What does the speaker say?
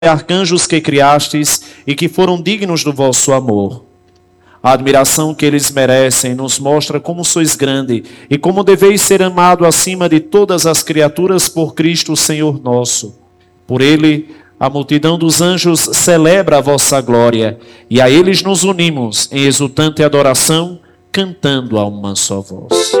arcanjos que criastes e que foram dignos do vosso amor. A admiração que eles merecem nos mostra como sois grande e como deveis ser amado acima de todas as criaturas por Cristo, Senhor nosso. Por ele, a multidão dos anjos celebra a vossa glória e a eles nos unimos em exultante adoração, cantando a uma só voz.